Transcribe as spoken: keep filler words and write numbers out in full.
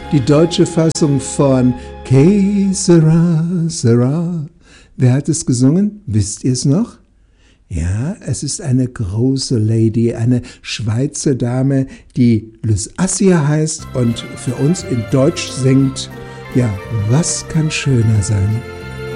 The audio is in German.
die deutsche Fassung von Que sera, sera. Wer hat es gesungen? Wisst ihr es noch? Ja, es ist eine große Lady, eine Schweizer Dame, die Lusacia heißt und für uns in Deutsch singt, ja, was kann schöner sein?